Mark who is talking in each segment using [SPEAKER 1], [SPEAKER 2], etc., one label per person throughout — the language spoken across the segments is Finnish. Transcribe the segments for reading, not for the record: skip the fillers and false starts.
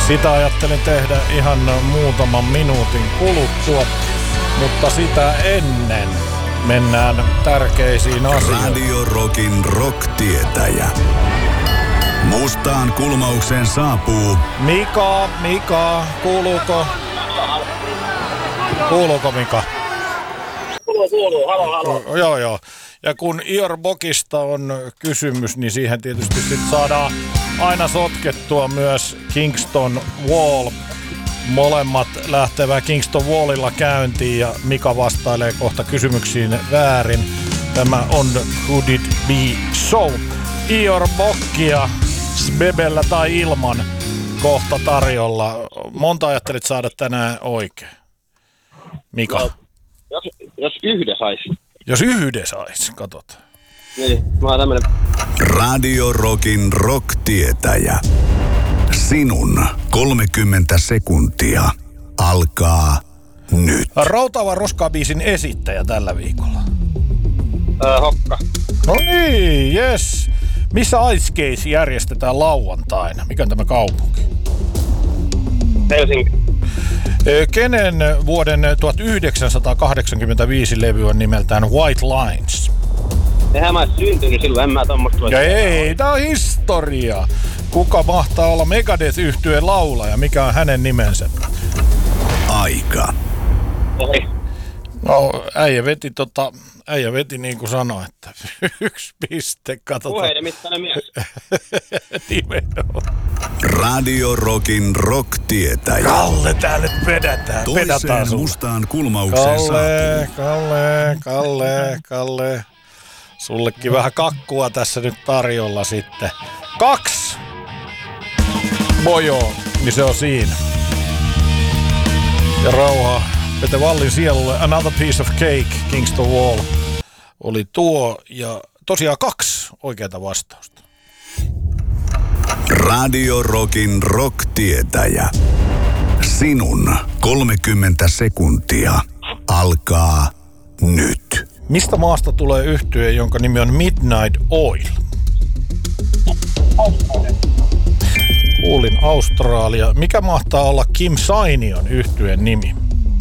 [SPEAKER 1] Sitä ajattelin tehdä ihan muutaman minuutin kuluttua, mutta sitä ennen mennään tärkeisiin asioihin.
[SPEAKER 2] Radio Rockin rock-tietäjä. Mustaan kulmaukseen saapuu
[SPEAKER 1] Mika, kuuluuko? Kuuluuko Mika?
[SPEAKER 3] Kuuluu, halo.
[SPEAKER 1] Joo. Ja kun Iorbokista on kysymys, niin siihen tietysti sit saadaan aina sotkettua myös Kingston Wall. Molemmat lähtevät Kingston Wallilla käyntiin ja Mika vastailee kohta kysymyksiin väärin. Tämä on Could It Be So? Iorbokkia Bebellä tai ilman kohta tarjolla. Monta ajattelit saada tänään oikein? Mika?
[SPEAKER 3] No, jos yhden saisi.
[SPEAKER 1] Jos yhden saisi, katsotaan.
[SPEAKER 3] Niin, mä oon tämmönen.
[SPEAKER 2] Radio Rockin rock-tietäjä. Sinun 30 sekuntia alkaa nyt.
[SPEAKER 1] Rautaava Roskaa-biisin esittäjä tällä viikolla.
[SPEAKER 3] Hokka.
[SPEAKER 1] No niin, yes. Missä Ice Case järjestetään lauantaina? Mikä on tämä kaupunki?
[SPEAKER 3] Helsinki.
[SPEAKER 1] Kenen vuoden 1985 levy on nimeltään White Lines?
[SPEAKER 3] Eihän mä syntynyt silloin, en mä tommoista voi.
[SPEAKER 1] Ja ei, tää on historia. Kuka mahtaa olla Megadeth-yhtyeen laulaja? Mikä on hänen nimensä?
[SPEAKER 2] Aika.
[SPEAKER 3] Ohi.
[SPEAKER 1] No, äijä veti niin kuin sanoi, että 1 piste, katsotaan.
[SPEAKER 3] Puheiden mittainen mies.
[SPEAKER 1] Nimenomaan.
[SPEAKER 2] Radio Rockin rock-tietäjä.
[SPEAKER 1] Kalle, tää nyt vedetään.
[SPEAKER 2] Toiseen
[SPEAKER 1] sulle.
[SPEAKER 2] mustaan kulmaukseen saapuu.
[SPEAKER 1] Kalle. Sullekin vähän kakkua tässä nyt tarjolla sitten. 2 Bojo, niin se on siinä. Ja rauha Pete Wallin sielulle Another Piece of Cake, Kingston Wall oli tuo. Ja tosiaan 2 oikeata vastausta.
[SPEAKER 2] Radio Rockin rock-tietäjä. Sinun 30 sekuntia alkaa nyt.
[SPEAKER 1] Mistä maasta tulee yhtye, jonka nimi on Midnight Oil? Kuulin Australia. Mikä mahtaa olla Kim Sainion yhtyeen nimi?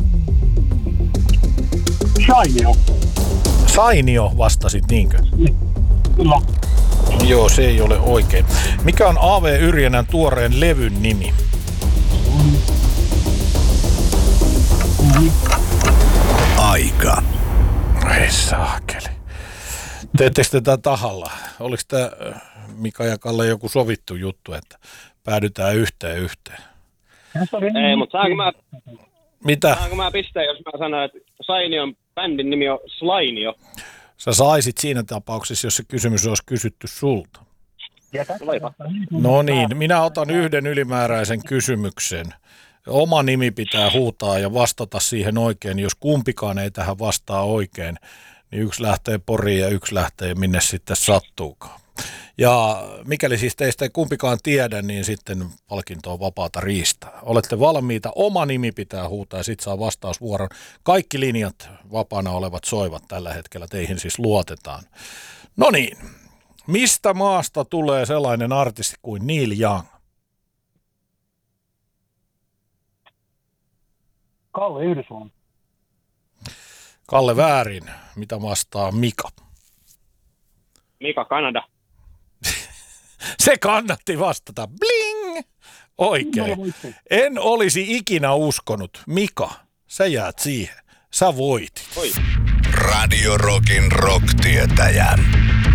[SPEAKER 1] Sainio vastasit, niinkö?
[SPEAKER 4] Kyllä.
[SPEAKER 1] Joo, se ei ole oikein. Mikä on A.V. Yrjänän tuoreen levyn nimi?
[SPEAKER 2] Aika.
[SPEAKER 1] Ei saakeli. Teettekö te tätä tahalla? Oliko tämä Mika ja Kalle joku sovittu juttu, että päädytään yhteen?
[SPEAKER 3] Ei, mutta
[SPEAKER 1] Mitä?
[SPEAKER 3] saanko mä pistää, jos mä sanon, että Sainion bändin nimi on Slainio?
[SPEAKER 1] Sä saisit siinä tapauksessa, jos se kysymys olisi kysytty sulta. No niin, minä otan yhden ylimääräisen kysymyksen. Oma nimi pitää huutaa ja vastata siihen oikein. Jos kumpikaan ei tähän vastaa oikein, niin 1 lähtee Poriin ja 1 lähtee minne sitten sattuukaan. Ja mikäli siis teistä ei kumpikaan tiedä, niin sitten palkinto on vapaata riistää. Olette valmiita, oma nimi pitää huutaa ja sitten saa vastausvuoron. Kaikki linjat vapaana olevat soivat tällä hetkellä, teihin siis luotetaan. No niin, mistä maasta tulee sellainen artisti kuin Neil Young?
[SPEAKER 4] Kalle Yhdysvallat.
[SPEAKER 1] Kalle väärin. Mitä vastaa Mika?
[SPEAKER 3] Mika Kanada.
[SPEAKER 1] Se kannatti vastata. Bling! Oikein. En olisi ikinä uskonut. Mika, sä jäät siihen. Sä voitit.
[SPEAKER 3] Oi.
[SPEAKER 2] Radio Rockin rock-tietäjä.